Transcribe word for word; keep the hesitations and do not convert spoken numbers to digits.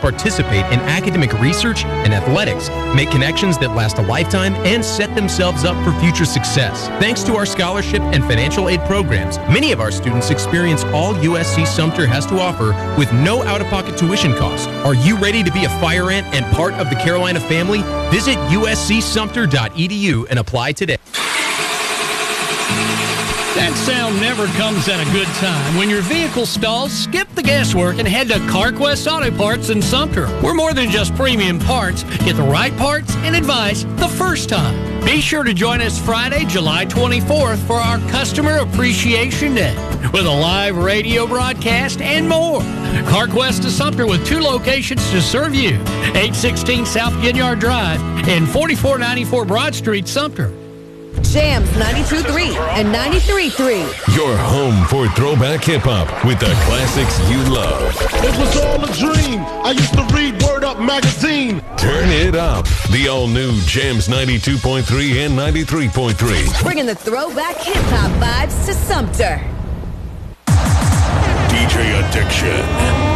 participate in academic research and athletics, make connections that last a lifetime, and set themselves up for future success. Thanks to our scholarship and financial aid programs, many of our students experience all U S C Sumter has to offer with no out-of-pocket tuition cost. Are you ready to be a fire ant and part of the Carolina family? Visit U S C Sumter dot E D U and apply today. That sound never comes at a good time. When your vehicle stalls, skip the guesswork and head to CarQuest Auto Parts in Sumter. We're more than just premium parts. Get the right parts and advice the first time. Be sure to join us Friday, July twenty-fourth for our Customer Appreciation Day with a live radio broadcast and more. CarQuest of Sumter with two locations to serve you. eight sixteen South Ginyard Drive and forty-four ninety-four Broad Street, Sumter. Jams ninety-two point three and ninety-three point three. Your home for throwback hip-hop with the classics you love. It was all a dream. I used to read Word Up magazine. Turn it up. The all-new Jams ninety-two point three and ninety-three point three. Bringing the throwback hip-hop vibes to Sumter. D J Addiction.